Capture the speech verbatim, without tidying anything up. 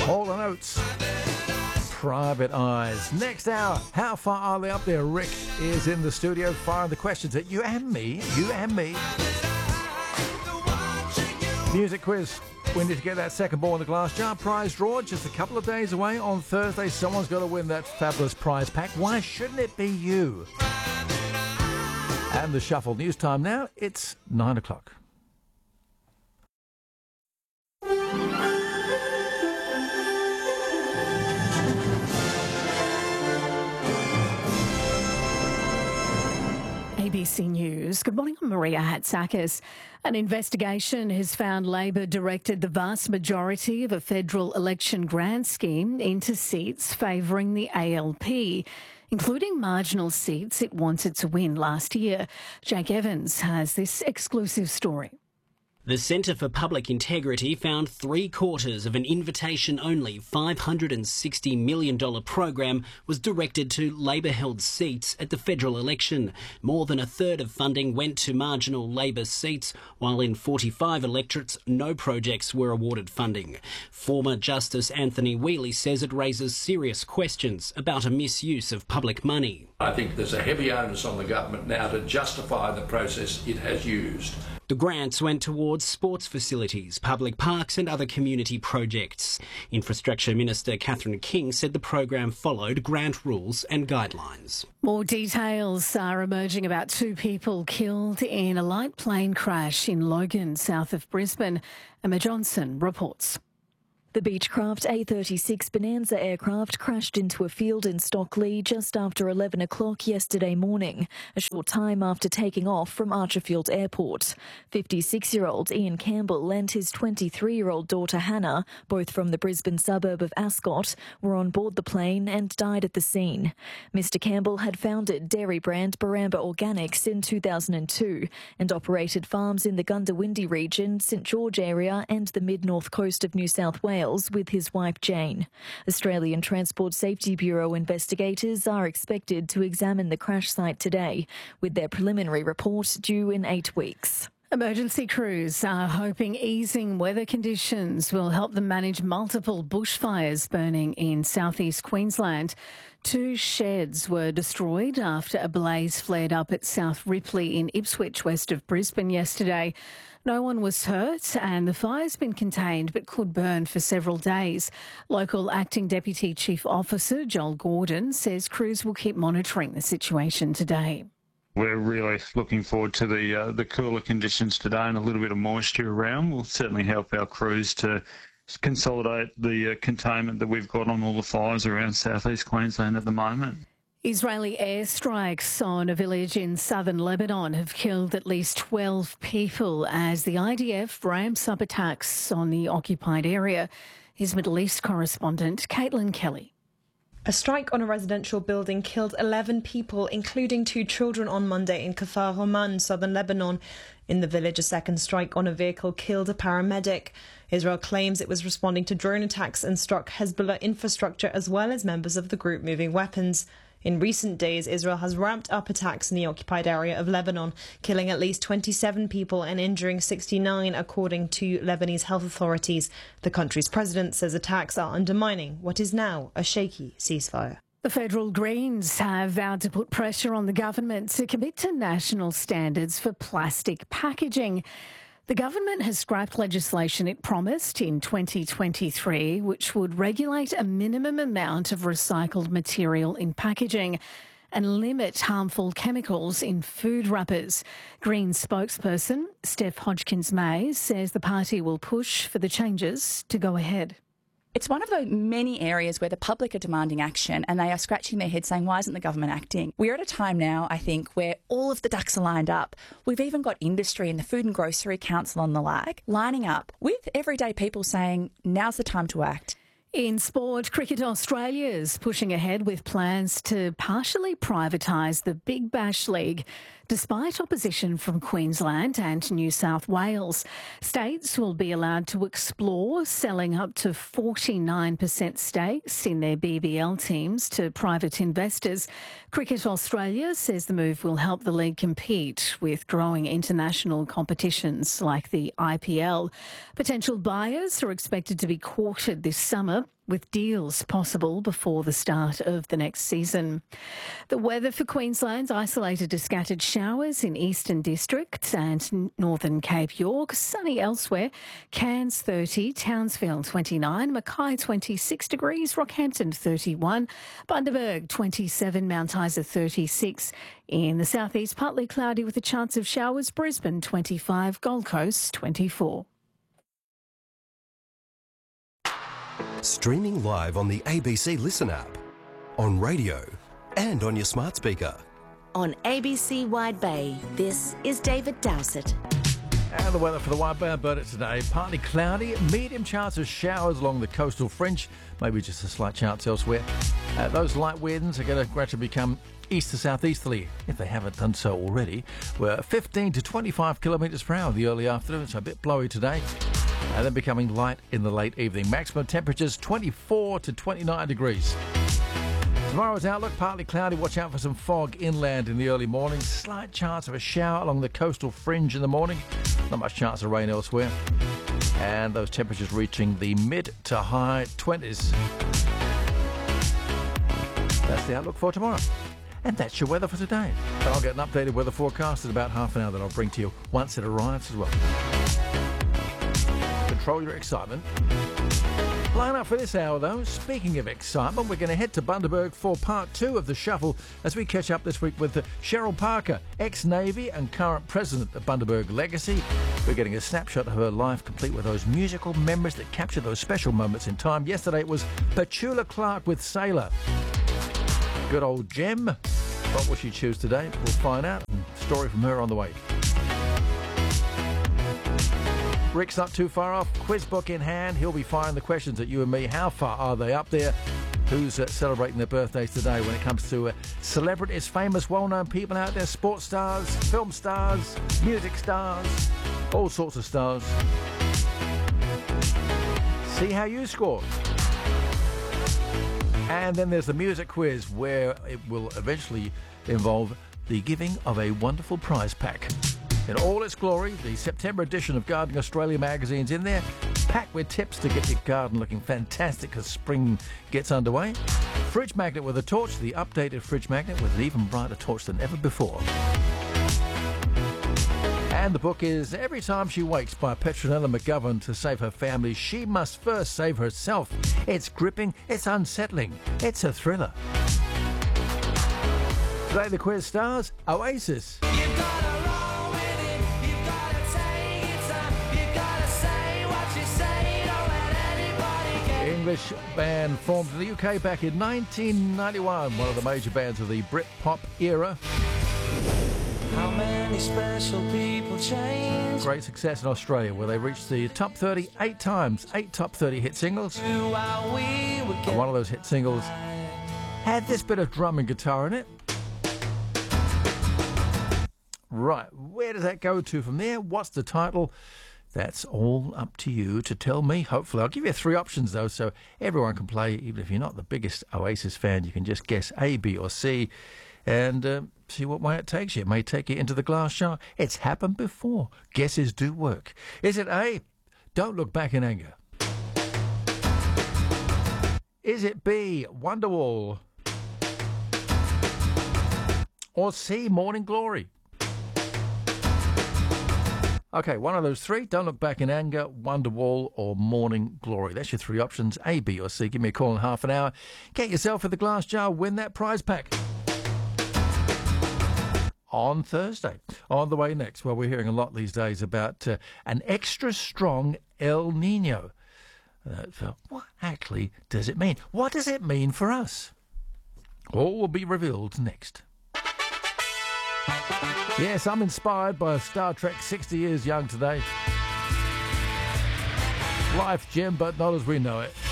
Hall and Oates, Private Eyes. Next hour, how far are they up there? Rick is in the studio firing the questions at you and me, you and me. Music quiz. We need to get that second ball in the glass jar. Prize draw just a couple of days away. On Thursday, someone's got to win that fabulous prize pack. Why shouldn't it be you? And the shuffle. News time now. It's nine o'clock. A B C News. Good morning, I'm Maria Hatzakis. An investigation has found Labor directed the vast majority of a federal election grant scheme into seats favouring the A L P, including marginal seats it wanted to win last year. Jake Evans has this exclusive story. The Centre for Public Integrity found three quarters of an invitation-only five hundred sixty million dollars program was directed to Labor-held seats at the federal election. More than a third of funding went to marginal Labor seats, while in forty-five electorates, no projects were awarded funding. Former Justice Anthony Whealy says it raises serious questions about a misuse of public money. I think there's a heavy onus on the government now to justify the process it has used. The grants went towards sports facilities, public parks and other community projects. Infrastructure Minister Catherine King said the program followed grant rules and guidelines. More details are emerging about two people killed in a light plane crash in Logan, south of Brisbane. Emma Johnson reports. The Beechcraft A thirty-six Bonanza aircraft crashed into a field in Stockley just after eleven o'clock yesterday morning, a short time after taking off from Archerfield Airport. fifty-six-year-old Ian Campbell and his twenty-three-year-old daughter Hannah, both from the Brisbane suburb of Ascot, were on board the plane and died at the scene. Mister Campbell had founded dairy brand Baramba Organics in two thousand two and operated farms in the Goondiwindi region, St George area and the mid-north coast of New South Wales with his wife Jane. Australian Transport Safety Bureau investigators are expected to examine the crash site today, with their preliminary report due in eight weeks. Emergency crews are hoping easing weather conditions will help them manage multiple bushfires burning in southeast Queensland. Two sheds were destroyed after a blaze flared up at South Ripley in Ipswich, west of Brisbane yesterday. No one was hurt and the fire's been contained but could burn for several days. Local Acting Deputy Chief Officer Joel Gordon says crews will keep monitoring the situation today. We're really looking forward to the uh, the cooler conditions today and a little bit of moisture around. Will certainly help our crews to consolidate the uh, containment that we've got on all the fires around southeast Queensland at the moment. Israeli airstrikes on a village in southern Lebanon have killed at least twelve people as the I D F ramps up attacks on the occupied area. His Middle East correspondent, Caitlin Kelly. A strike on a residential building killed eleven people, including two children, on Monday in Kfar Homan, southern Lebanon. In the village, a second strike on a vehicle killed a paramedic. Israel claims it was responding to drone attacks and struck Hezbollah infrastructure as well as members of the group moving weapons. In recent days, Israel has ramped up attacks in the occupied area of Lebanon, killing at least twenty-seven people and injuring sixty-nine, according to Lebanese health authorities. The country's president says attacks are undermining what is now a shaky ceasefire. The federal Greens have vowed to put pressure on the government to commit to national standards for plastic packaging. The government has scrapped legislation it promised in twenty twenty-three, which would regulate a minimum amount of recycled material in packaging and limit harmful chemicals in food wrappers. Greens spokesperson Steph Hodgkins-May says the party will push for the changes to go ahead. It's one of the many areas where the public are demanding action and they are scratching their heads saying, why isn't the government acting? We're at a time now, I think, where all of the ducks are lined up. We've even got industry and the Food and Grocery Council and the like lining up with everyday people saying, now's the time to act. In sport, Cricket Australia is pushing ahead with plans to partially privatise the Big Bash League, despite opposition from Queensland and New South Wales. States will be allowed to explore selling up to forty-nine percent stakes in their B B L teams to private investors. Cricket Australia says the move will help the league compete with growing international competitions like the I P L. Potential buyers are expected to be courted this summer offer, with deals possible before the start of the next season. The weather for Queensland, isolated to scattered showers in Eastern District and Northern Cape York. Sunny elsewhere. Cairns thirty, Townsville twenty-nine, Mackay twenty-six degrees, Rockhampton thirty-one, Bundaberg twenty-seven, Mount Isa thirty-six. In the southeast, partly cloudy with a chance of showers, Brisbane twenty-five, Gold Coast twenty-four. Streaming live on the A B C Listen app, on radio and on your smart speaker. On A B C Wide Bay, this is David Dowsett. And the weather for the Wide Bay Alberta today, partly cloudy, medium chance of showers along the coastal fringe, maybe just a slight chance elsewhere. Uh, those light winds are going to gradually become east to southeasterly, if they haven't done so already. We're fifteen to twenty-five kilometres per hour in the early afternoon, so a bit blowy today. And then becoming light in the late evening. Maximum temperatures twenty-four to twenty-nine degrees. Tomorrow's outlook, partly cloudy. Watch out for some fog inland in the early morning. Slight chance of a shower along the coastal fringe in the morning. Not much chance of rain elsewhere. And those temperatures reaching the mid to high twenties. That's the outlook for tomorrow. And that's your weather for today. And I'll get an updated weather forecast in about half an hour that I'll bring to you once it arrives as well. Control your excitement. Line up for this hour, though. Speaking of excitement, we're going to head to Bundaberg for part two of the shuffle as we catch up this week with Cheryl Parker, ex-Navy and current president of Bundaberg Legacy. We're getting a snapshot of her life, complete with those musical memories that capture those special moments in time. Yesterday it was Petula Clark with Sailor. Good old gem. What will she choose today? We'll find out. Story from her on the way. Rick's not too far off. Quiz book in hand. He'll be firing the questions at you and me. How far are they up there? Who's uh, celebrating their birthdays today when it comes to uh, celebrities, famous, well-known people out there, sports stars, film stars, music stars, all sorts of stars. See how you score. And then there's the music quiz, where it will eventually involve the giving of a wonderful prize pack. In all its glory, the September edition of Gardening Australia magazine's in there, packed with tips to get your garden looking fantastic as spring gets underway. Fridge magnet with a torch, the updated fridge magnet with an even brighter torch than ever before. And the book is Every Time She Wakes by Petronella McGovern. To save her family, she must first save herself. It's gripping, it's unsettling, it's a thriller. Today the quiz stars Oasis. English band formed in the U K back in nineteen ninety-one, one of the major bands of the Britpop era. How many special people change? Great success in Australia, where they reached the top thirty eight times, eight top thirty hit singles. And one of those hit singles had this bit of drum and guitar in it. Right, where does that go to from there? What's the title? That's all up to you to tell me, hopefully. I'll give you three options, though, so everyone can play. Even if you're not the biggest Oasis fan, you can just guess A, B or C and uh, see what way it takes you. It may take you into the glass jar. It's happened before. Guesses do work. Is it A, Don't Look Back in Anger? Is it B, Wonderwall? Or C, Morning Glory? Okay, one of those three. Don't Look Back in Anger, Wonderwall or Morning Glory. That's your three options, A, B or C. Give me a call in half an hour. Get yourself in the glass jar. Win that prize pack. On Thursday. On the way next, well, we're hearing a lot these days about uh, an extra strong El Nino. Uh, so what actually does it mean? What does it mean for us? All will be revealed next. Yes, I'm inspired by Star Trek sixty years young today. Life, Jim, but not as we know it.